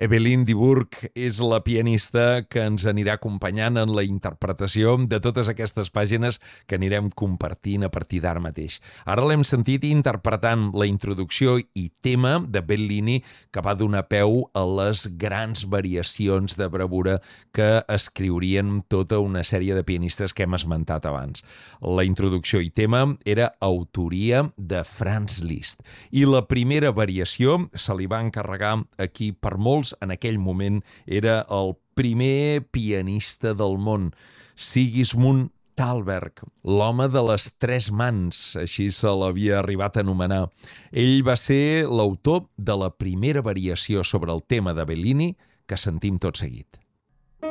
Evelyn Diburg és la pianista que ens anirà acompanyant en la interpretació de totes aquestes pàgines que anirem compartint a partir d'ara mateix. Ara l'hem sentit interpretant la introducció i tema de Bellini, que va donar peu a les grans variacions de bravura que escriurien tota una sèrie de pianistes que hem esmentat abans. La introducció i tema era autoria de Franz Liszt. I la primera variació se li va encarregar aquí per molts. En aquell moment era el primer pianista del món, Sigismund Thalberg, l'home de les tres mans, així se l'havia arribat a anomenar. Ell va ser l'autor de la primera variació sobre el tema de Bellini que sentim tot seguit.